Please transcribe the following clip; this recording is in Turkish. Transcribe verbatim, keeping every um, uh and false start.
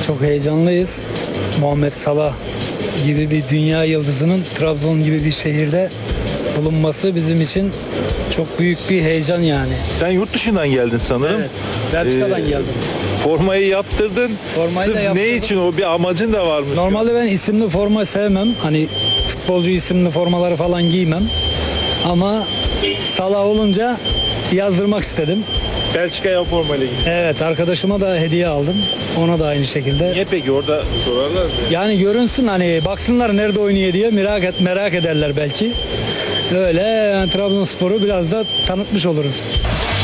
Çok heyecanlıyız. Muhammed Salah gibi bir dünya yıldızının Trabzon gibi bir şehirde bulunması bizim için çok büyük bir heyecan yani. Sen yurt dışından geldin sanırım. Evet, Belçika'dan Ee, geldim. Formayı yaptırdın. Formayı Sırf da ne yaptırdım. için, o bir amacın da varmış. Normalde ben isimli forma sevmem. Hani futbolcu isimli formaları falan giymem. Ama Salah olunca yazdırmak istedim. Belçika'ya o formayla gittin. Evet, arkadaşıma da hediye aldım. Ona da aynı şekilde. Niye peki, orada sorarlar mı? Yani görünsün, hani baksınlar nerede oynuyor diye merak et, merak ederler belki. Öyle yani Trabzonspor'u biraz da tanıtmış oluruz.